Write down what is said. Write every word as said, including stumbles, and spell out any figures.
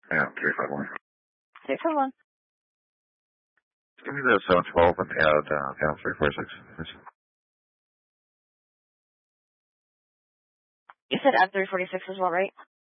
Yeah, three five one. three five one. Give me the seven twelve and add uh, down three four six. You said add three forty-six as well, right?